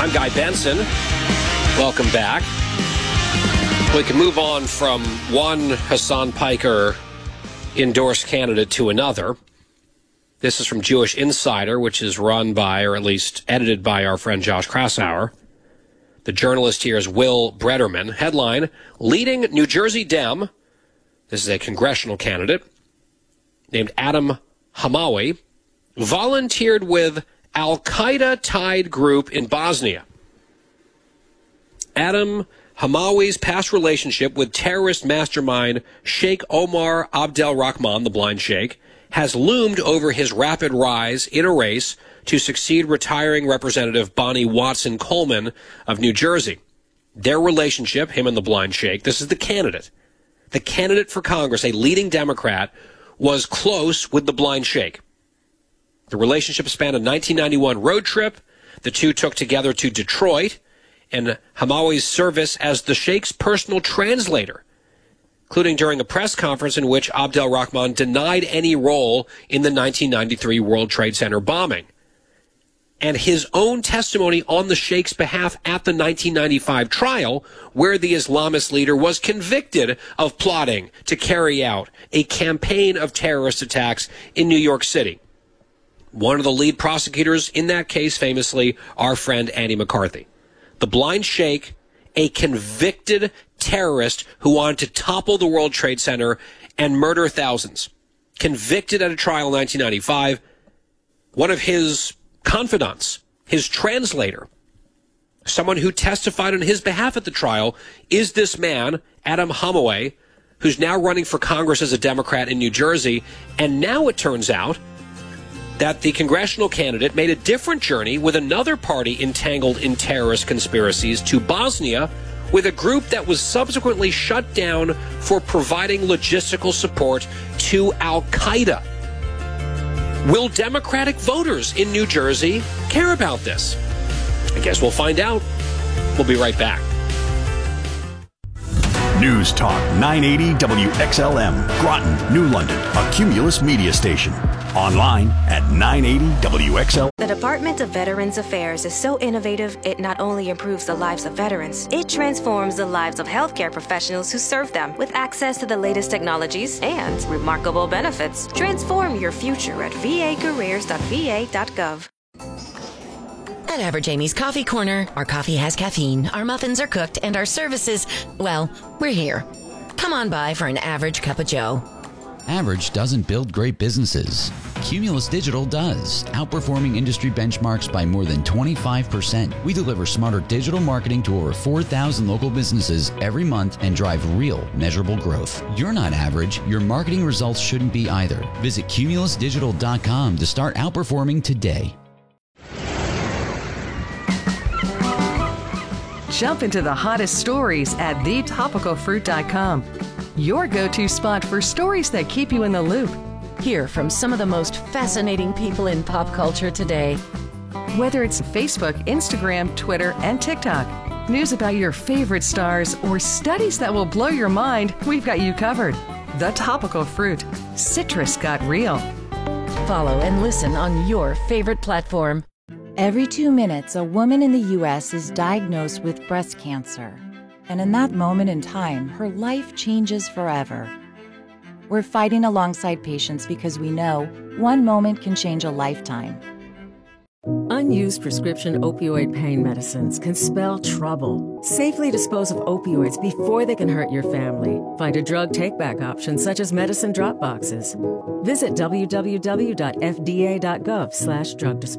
I'm Guy Benson. Welcome back. We can move on from one Hassan Piker endorsed candidate to another. This is from Jewish Insider, which is run by, or at least edited by, our friend Josh Kraushaar. The journalist here is Will Brederman. Headline, leading New Jersey Dem, this is a congressional candidate, named Adam Hamawi, volunteered with Al-Qaeda-tied group in Bosnia. Adam Hamawi's past relationship with terrorist mastermind Sheikh Omar Abdel Rahman, the blind sheikh, has loomed over his rapid rise in a race to succeed retiring Representative Bonnie Watson Coleman of New Jersey. Their relationship, him and the blind sheikh, this is the candidate for Congress, a leading Democrat, was close with the blind sheikh. The relationship spanned a 1991 road trip. The two took together to Detroit, and Hamawi's service as the sheikh's personal translator, including during a press conference in which Abdel Rahman denied any role in the 1993 World Trade Center bombing. And his own testimony on the sheikh's behalf at the 1995 trial, where the Islamist leader was convicted of plotting to carry out a campaign of terrorist attacks in New York City. One of the lead prosecutors in that case, famously, our friend Andy McCarthy. The blind sheikh, a convicted terrorist who wanted to topple the World Trade Center and murder thousands. Convicted at a trial in 1995. One of his confidants, his translator, someone who testified on his behalf at the trial, is this man, Adam Hamawi, who's now running for Congress as a Democrat in New Jersey. And now it turns out that the congressional candidate made a different journey with another party entangled in terrorist conspiracies to Bosnia, with a group that was subsequently shut down for providing logistical support to Al-Qaeda. Will Democratic voters in New Jersey care about this? I guess we'll find out. We'll be right back. News Talk 980 WXLM, Groton, New London, a Cumulus media station. Online at 980WXL. The Department of Veterans Affairs is so innovative, it not only improves the lives of veterans, it transforms the lives of healthcare professionals who serve them with access to the latest technologies and remarkable benefits. Transform your future at vacareers.va.gov. At Average Amy's Coffee Corner, our coffee has caffeine, our muffins are cooked, and our services, well, we're here. Come on by for an average cup of joe. Average doesn't build great businesses. Cumulus Digital does, outperforming industry benchmarks by more than 25%. We deliver smarter digital marketing to over 4,000 local businesses every month and drive real, measurable growth. You're not average. Your marketing results shouldn't be either. Visit cumulusdigital.com to start outperforming today. Jump into the hottest stories at thetopicalfruit.com. Your go-to spot for stories that keep you in the loop. Hear from some of the most fascinating people in pop culture today. Whether it's Facebook, Instagram, Twitter, and TikTok, news about your favorite stars, or studies that will blow your mind, we've got you covered. The Topical Fruit. Citrus got real. Follow and listen on your favorite platform. Every 2 minutes, a woman in the U.S. is diagnosed with breast cancer. And in that moment in time, her life changes forever. We're fighting alongside patients because we know one moment can change a lifetime. Unused prescription opioid pain medicines can spell trouble. Safely dispose of opioids before they can hurt your family. Find a drug take-back option such as medicine drop boxes. Visit www.fda.gov/drug disposal.